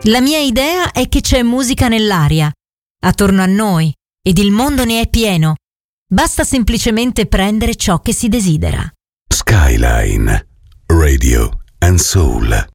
La mia idea è che c'è musica nell'aria, attorno a noi, ed il mondo ne è pieno. Basta semplicemente prendere ciò che si desidera. Skyline Radio and Soul.